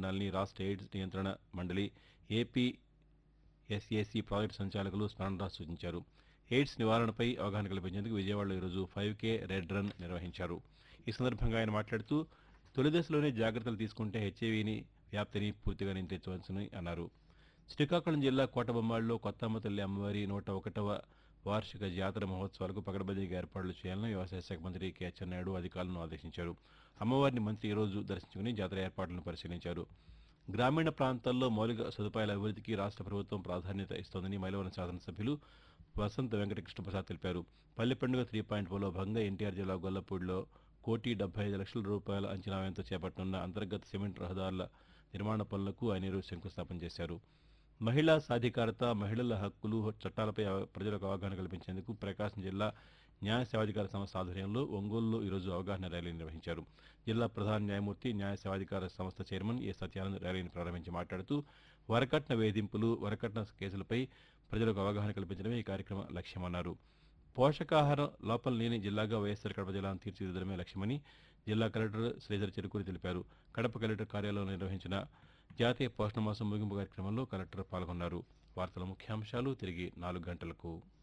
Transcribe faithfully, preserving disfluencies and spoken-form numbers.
ఉండాలని రాష్ట్ర ఎయిడ్స్ నియంత్రణ మండలి ఏపీ ఎస్ఏసీ ప్రాజెక్టు సంచాలకులు స్మరణరాజ్ సూచించారు. ఎయిడ్స్ నివారణపై అవగాహన కల్పించేందుకు విజయవాడలో ఈరోజు ఫైవ్ కే రెడ్ రన్ నిర్వహించారు. ఈ సందర్భంగా ఆయన మాట్లాడుతూ తొలి దశలోనే జాగ్రత్తలు తీసుకుంటే హెచ్ఐవీని వ్యాప్తిని పూర్తిగా నియంత్రించవచ్చని అన్నారు. శ్రీకాకుళం జిల్లా కోటబొమ్మాళిలో కొత్తమ్మ తల్లి అమ్మవారి నూట ఒకటవ వార్షిక జాతర మహోత్సవాలకు పకడ్బందీగా ఏర్పాట్లు చేయాలని వ్యవసాయ శాఖ మంత్రి కె అచ్చెన్నాయుడు అధికారులను ఆదేశించారు. అమ్మవారిని మంత్రి ఈరోజు దర్శించుకుని జాతర ఏర్పాట్లను పరిశీలించారు. గ్రామీణ ప్రాంతాల్లో మౌలిక సదుపాయాల అభివృద్ధికి రాష్ట్ర ప్రభుత్వం ప్రాధాన్యత ఇస్తోందని మైలవరం శాసనసభ్యులు వసంత వెంకటకృష్ణప్రసాద్ తెలిపారు. పల్లె పండుగ త్రీ పాయింట్ ఫోర్లో భాగంగా ఎన్టీఆర్ జిల్లా గొల్లపూడిలో కోటి డెబ్బై ఐదు లక్షల రూపాయల అంచనా వ్యయంతో చేపట్టనున్న అంతర్గత సిమెంట్ రహదారుల నిర్మాణ పనులకు ఆయన ఈరోజు శంకుస్థాపన చేశారు. మహిళా సాధికారత, మహిళల హక్కులు, చట్టాలపై అవ- ప్రజలకు అవగాహన కల్పించేందుకు ప్రకాశం జిల్లా న్యాయ సేవాధికార సంస్థ ఆధ్వర్యంలో ఒంగోలులో ఈరోజు అవగాహన ర్యాలీ నిర్వహించారు. జిల్లా ప్రధాన న్యాయమూర్తి, న్యాయ సేవాధికార సంస్థ చైర్మన్ ఏ సత్యానంద్ ర్యాలీని ప్రారంభించి మాట్లాడుతూ వరకట్న వేధింపులు, వరకట్న కేసులపై ప్రజలకు అవగాహన కల్పించడమే ఈ కార్యక్రమ లక్ష్యమన్నారు. పోషకాహార లోపం లేని జిల్లాగా వైఎస్సార్ కడప జిల్లాను తీర్చిదిద్దడమే లక్ష్యమని జిల్లా కలెక్టర్ శ్రీధర్ చెరుకూరి తెలిపారు. కడప కలెక్టర్ కార్యాలయంలో నిర్వహించిన జాతీయ పోషణ మాసం ముగింపు కార్యక్రమంలో కలెక్టర్ పాల్గొన్నారు. వార్తల ముఖ్యాంశాలు తిరిగి నాలుగు గంటలకు.